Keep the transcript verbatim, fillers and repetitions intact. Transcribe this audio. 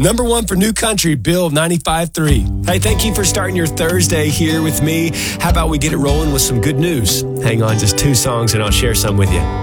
Number one for New Country, Bill ninety-five three. Hey, thank you for starting your Thursday here with me. How about we get it rolling with some good news? Hang on, just two songs and I'll share some with you.